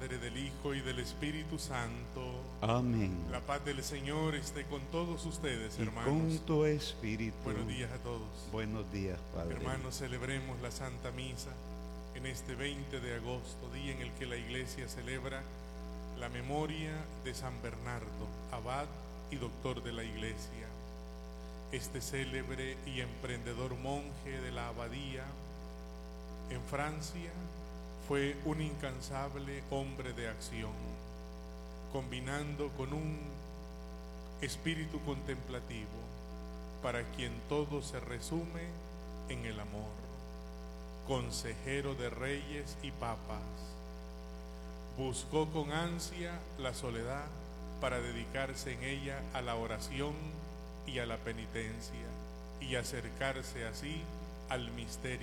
Padre, del Hijo y del Espíritu Santo. Amén. La paz del Señor esté con todos ustedes, Y hermanos. con tu espíritu. Buenos días a todos. Buenos días, Padre. Hermanos, celebremos la Santa Misa en este 20 de agosto, día en el que la Iglesia celebra la memoria de San Bernardo, abad y doctor de la Iglesia. Este célebre y emprendedor monje de la abadía en Francia fue un incansable hombre de acción, combinando con un espíritu contemplativo para quien todo se resume en el amor. Consejero de reyes y papas, buscó con ansia la soledad para dedicarse en ella a la oración y a la penitencia y acercarse así al misterio